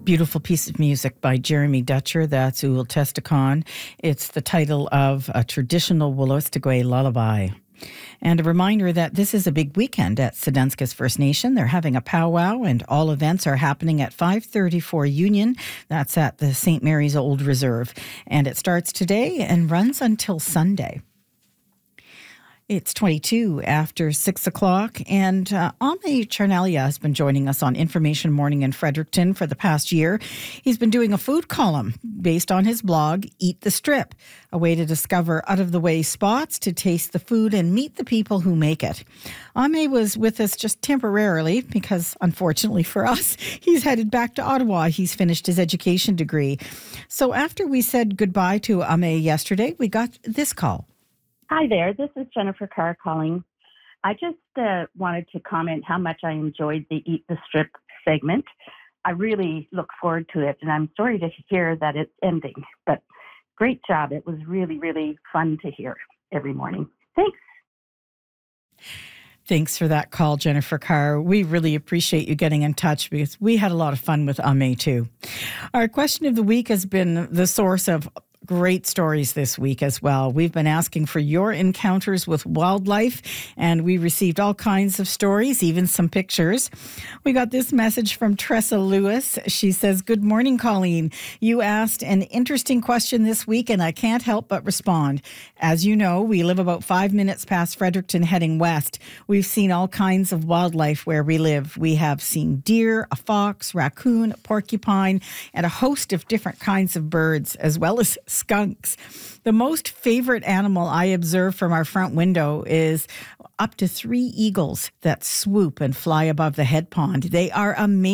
Beautiful piece of music by Jeremy Dutcher. That's Úil Testacon. It's the title of a traditional Wolastoqey lullaby. And a reminder that this is a big weekend at Sudenskus First Nation. They're having a powwow and all events are happening at 534 Union. That's at the St. Mary's Old Reserve. And it starts today and runs until Sunday. It's 22 after 6 o'clock, and Ame Charnalia has been joining us on Information Morning in Fredericton for the past year. He's been doing a food column based on his blog, Eat the Strip, a way to discover out-of-the-way spots to taste the food and meet the people who make it. Ame was with us just temporarily because, unfortunately for us, he's headed back to Ottawa. He's finished his education degree. So after we said goodbye to Ame yesterday, we got this call. Hi there, this is Jennifer Carr calling. I just wanted to comment how much I enjoyed the Eat the Strip segment. I really look forward to it, and I'm sorry to hear that it's ending, but great job. It was really, really fun to hear every morning. Thanks. Thanks for that call, Jennifer Carr. We really appreciate you getting in touch because we had a lot of fun with Ame too. Our question of the week has been the source of great stories this week as well. We've been asking for your encounters with wildlife, and we received all kinds of stories, even some pictures. We got this message from Tressa Lewis. She says, "Good morning, Colleen. You asked an interesting question this week, and I can't help but respond. As you know, we live about 5 minutes past Fredericton heading west. We've seen all kinds of wildlife where we live. We have seen deer, a fox, raccoon, a porcupine, and a host of different kinds of birds, as well as skunks. The most favorite animal I observe from our front window is up to 3 eagles that swoop and fly above the head pond. They are amazing.